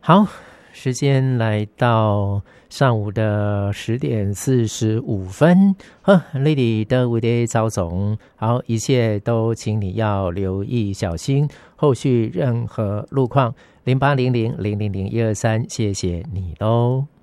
好，时间来到上午的10:45，你哋的为的赵总，好，一切都请你要留意小心，后续任何路况0800-000-123，谢谢你喽。